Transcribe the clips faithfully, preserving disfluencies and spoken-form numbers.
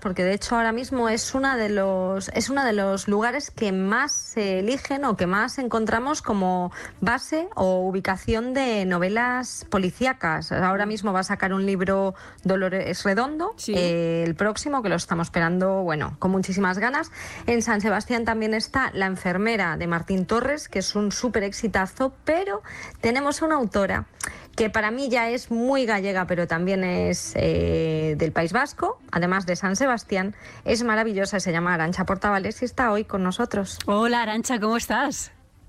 porque de hecho ahora mismo es una de los es uno de los lugares que más se eligen o que más encontramos como base o ubicación de novelas policíacas. Ahora mismo va a sacar un libro Dolores Redondo, Sí. eh, el próximo, que lo estamos esperando, bueno, con muchísimas ganas. En San Sebastián también está La enfermera, de Martín Torres, que es un súper exitazo, pero tenemos una autora que para mí ya es muy gallega, pero también es eh, del País Vasco, además de San Sebastián. Es maravillosa, se llama Arantxa Portavales y está hoy con nosotros. Hola, Arantxa, ¿cómo estás?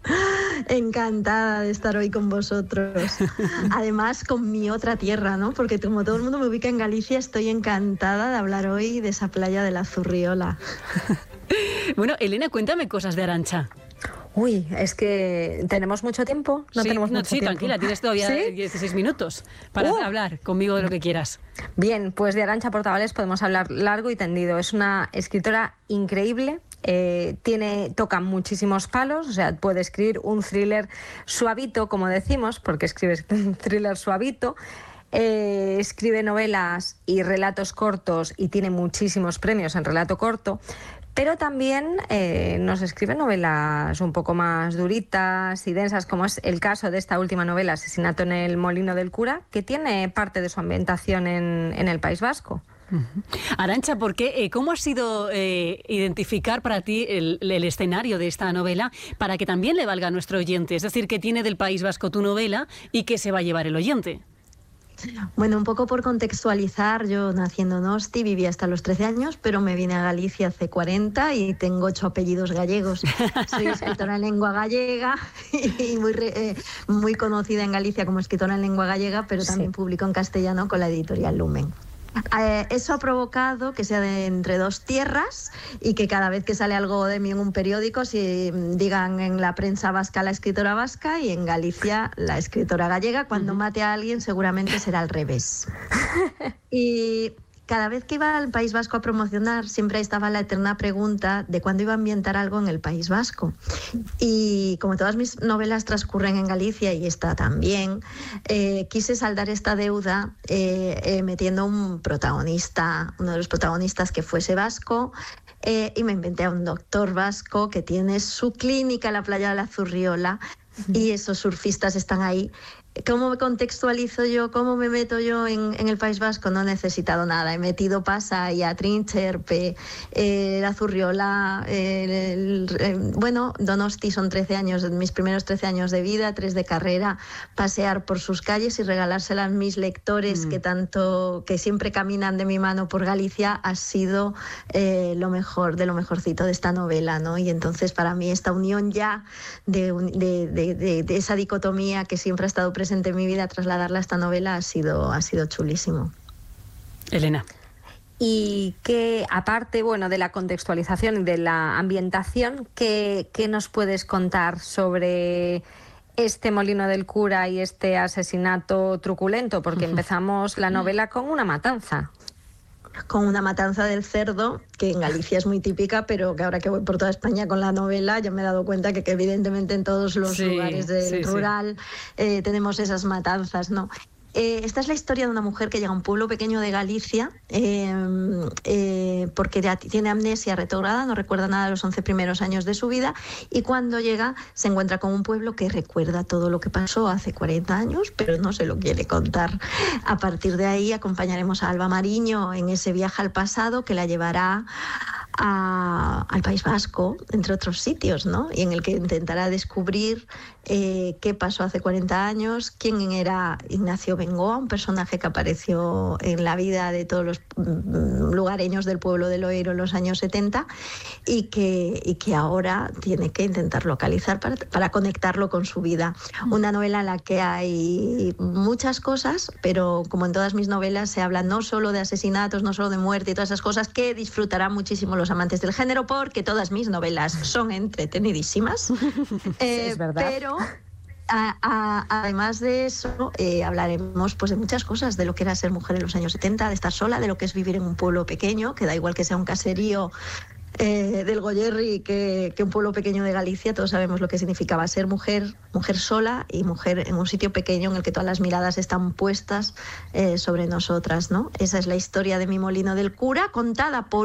Encantada de estar hoy con vosotros. Además, con mi otra tierra, ¿no? Porque como todo el mundo me ubica en Galicia, estoy encantada de hablar hoy de esa playa de la Zurriola. Bueno, Elena, cuéntame cosas de Arantxa. Uy, es que tenemos mucho tiempo. No sí, tenemos no, mucho sí, tiempo. tranquila, tienes todavía ¿Sí? dieciséis minutos para Uh. hablar conmigo de lo que quieras. Bien, pues de Arantxa Portavales podemos hablar largo y tendido. Es una escritora increíble. Eh, tiene, toca muchísimos palos, o sea, puede escribir un thriller suavito, como decimos, porque escribe un thriller suavito. Eh, escribe novelas y relatos cortos y tiene muchísimos premios en relato corto, pero también eh, nos escribe novelas un poco más duritas y densas, como es el caso de esta última novela, Asesinato en el Molino del Cura, que tiene parte de su ambientación en, en el País Vasco. Uh-huh. Arantxa, ¿por qué, eh, ¿cómo ha sido eh, identificar para ti el, el escenario de esta novela para que también le valga a nuestro oyente? Es decir, ¿qué tiene del País Vasco tu novela y qué se va a llevar el oyente? Bueno, un poco por contextualizar, yo nací en Donosti, viví hasta los trece años, pero me vine a Galicia hace cuarenta y tengo ocho apellidos gallegos. Soy escritora en lengua gallega y muy, eh, muy conocida en Galicia como escritora en lengua gallega, pero también sí. Publico en castellano con la editorial Lumen. Eh, eso ha provocado que sea de entre dos tierras y que cada vez que sale algo de mí en un periódico, si digan en la prensa vasca la escritora vasca y en Galicia la escritora gallega. Cuando uh-huh. mate a alguien seguramente será al revés. Y cada vez que iba al País Vasco a promocionar, siempre estaba la eterna pregunta de cuándo iba a ambientar algo en el País Vasco. Y como todas mis novelas transcurren en Galicia, y esta también, eh, quise saldar esta deuda eh, eh, metiendo un protagonista, uno de los protagonistas que fuese vasco, eh, y me inventé a un doctor vasco que tiene su clínica en la playa de la Zurriola, y esos surfistas están ahí. ¿Cómo me contextualizo yo? ¿Cómo me meto yo en, en el País Vasco? No he necesitado nada. He metido Pasaia, Trincherpe, eh, la Zurriola, eh, el, eh, bueno, Donosti son trece años, mis primeros trece años de vida, tres de carrera, pasear por sus calles y regalárselas a mis lectores mm. que tanto, que siempre caminan de mi mano por Galicia, ha sido eh, lo mejor, de lo mejorcito de esta novela, ¿no? Y entonces para mí esta unión ya de, de, de, de, de esa dicotomía que siempre ha estado presente en mi vida, trasladarla a esta novela ha sido, ha sido chulísimo. Elena. Y que, aparte, bueno, de la contextualización y de la ambientación, ¿qué, qué nos puedes contar sobre este Molino del Cura y este asesinato truculento? Porque empezamos la novela con una matanza. Con una matanza del cerdo, que en Galicia es muy típica, pero que ahora que voy por toda España con la novela ya me he dado cuenta que, que evidentemente en todos los sí, lugares del sí, rural sí. Eh, tenemos esas matanzas, ¿no? Eh, esta es la historia de una mujer que llega a un pueblo pequeño de Galicia eh, eh, porque tiene amnesia retrograda, no recuerda nada de los once primeros años de su vida, y cuando llega se encuentra con un pueblo que recuerda todo lo que pasó hace cuarenta años, pero no se lo quiere contar. A partir de ahí acompañaremos a Alba Mariño en ese viaje al pasado que la llevará a, al País Vasco, entre otros sitios, ¿no? Y en el que intentará descubrir eh, qué pasó hace cuarenta años, quién era Ignacio Bengoa, un personaje que apareció en la vida de todos los lugareños del pueblo de Loeiro en los años setenta y que, y que ahora tiene que intentar localizar para, para conectarlo con su vida. Una novela en la que hay muchas cosas, pero como en todas mis novelas se habla no solo de asesinatos, no solo de muerte y todas esas cosas que disfrutarán muchísimo los amantes del género, porque todas mis novelas son entretenidísimas. eh, es verdad. Pero A, a, además de eso, eh, hablaremos pues de muchas cosas, de lo que era ser mujer en los años setenta, de estar sola, de lo que es vivir en un pueblo pequeño, que da igual que sea un caserío eh, del Goyerri que, que un pueblo pequeño de Galicia. Todos sabemos lo que significaba ser mujer, mujer sola y mujer en un sitio pequeño en el que todas las miradas están puestas eh, sobre nosotras, ¿no? Esa es la historia de Mi Molino del Cura, contada por